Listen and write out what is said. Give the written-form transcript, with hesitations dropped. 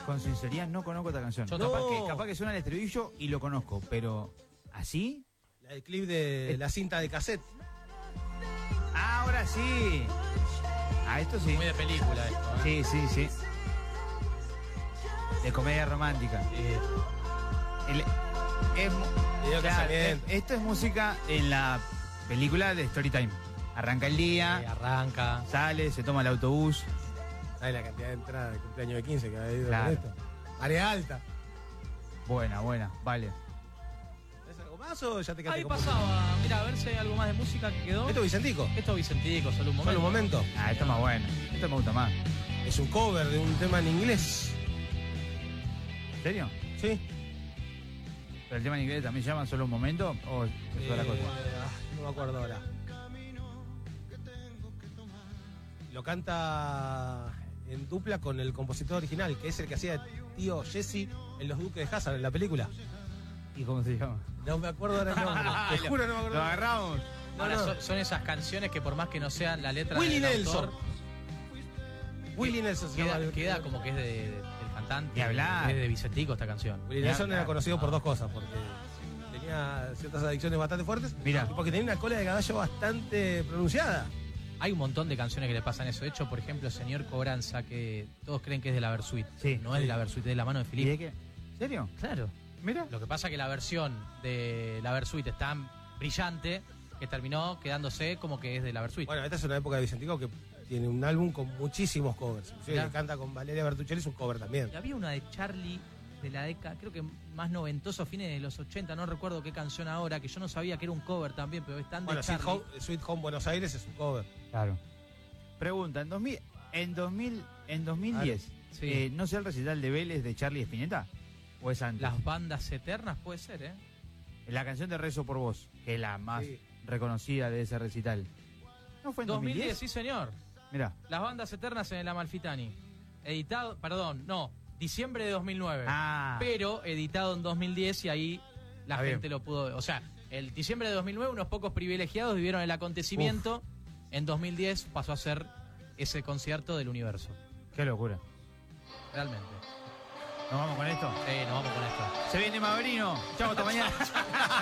Con sinceridad no conozco esta canción. Yo Capaz que suena el estribillo y lo conozco, pero ¿así? El clip de la cinta de cassette. Ah, ahora sí. Ah, esto sí. Muy de película esto, ¿eh? Sí. De comedia romántica. Esto es música en la película de Storytime. Arranca el día, Arranca. sale, se toma el autobús. ¿Sabes la cantidad de entradas de cumpleaños de 15 que ha ido Claro. con esto? Área alta. Buena, vale. ¿Es algo más o ya te quedaste Ahí con pasaba, mira, a ver si hay algo más de música que quedó. Esto es Vicentico. Esto es Vicentico, solo un momento. Solo un momento. Ah, esto es más bueno. Esto me gusta más. Es un cover de un tema en inglés. ¿En serio? Sí. ¿Pero el tema en inglés también se llama Solo un momento o es otra cosa? No me acuerdo ahora. Lo canta en dupla con el compositor original, que es el que hacía tío Jesse en Los Duques de Hazzard, en la película. ¿Y cómo se llama? No me acuerdo ahora el nombre. Te juro no me acuerdo. Lo agarramos. Ahora, no. son esas canciones que por más que no sean la letra Willie del Nelson. autor, Willie Nelson se llama. queda como que es del cantante. Ni hablar. Es de Vicentico esta canción. Willie Nelson era conocido por dos cosas, porque tenía ciertas adicciones bastante fuertes. Mira. Y porque tenía una cola de caballo bastante pronunciada. Hay un montón de canciones que le pasan eso. De hecho, por ejemplo, Señor Cobranza, que todos creen que es de la Versuit. Sí. No es de la Versuit, es de la mano de ¿Y Felipe. de qué? ¿En serio? Claro. Mira. Lo que pasa es que la versión de la Versuit es tan brillante que terminó quedándose como que es de la Versuit. Bueno, esta es una época de Vicentico que tiene un álbum con muchísimos covers. Inclusive Mirá. que canta con Valeria Bertuccelli es un cover también. Y había una de Charlie de la década, creo que más noventoso, fines de los 80, no recuerdo qué canción ahora, que yo no sabía que era un cover también, pero es tan de Bueno, Charlie. Sweet Home Buenos Aires es un cover. Claro. Pregunta, en 2010, Sí. ¿no sé el recital de Vélez de Charlie Spinetta? ¿O es antes? Las bandas eternas puede ser, ¿eh? La canción de Rezo por Vos, que es la más Sí. reconocida de ese recital. ¿No fue en 2010? sí señor. Mirá. Las bandas eternas en el Amalfitani. Editado, diciembre de 2009. Ah. Pero editado en 2010 y ahí la Está gente bien. lo pudo... O sea, el diciembre de 2009 unos pocos privilegiados vivieron el acontecimiento. En 2010 pasó a ser ese concierto del universo. Qué locura. Realmente. ¿Nos vamos con esto? Sí, nos vamos con esto. Se viene Maverino. Chau, hasta mañana.